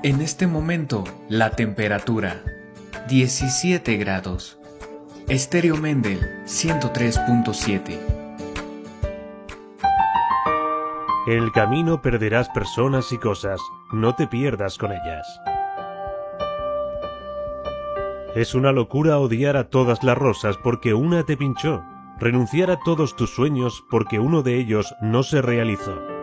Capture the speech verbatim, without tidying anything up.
En este momento, la temperatura, diecisiete grados. Estéreo Mendel, ciento tres punto siete. En el camino perderás personas y cosas, no te pierdas con ellas. Es una locura odiar a todas las rosas porque una te pinchó, renunciar a todos tus sueños porque uno de ellos no se realizó.